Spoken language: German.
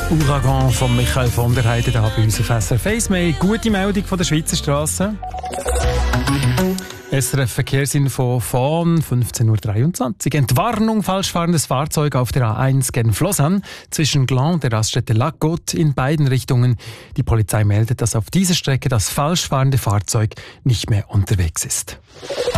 Ouragan von Michael von der Heide da bei uns auf SRF 1. Wir haben gute Meldung von der Schweizer Strasse. SRF Verkehrsinfo von 15.23 Uhr. Entwarnung, falsch fahrendes Fahrzeug auf der A1 gen Flossan zwischen Gland und der Raststätte Lac-Got in beiden Richtungen. Die Polizei meldet, dass auf dieser Strecke das falsch fahrende Fahrzeug nicht mehr unterwegs ist.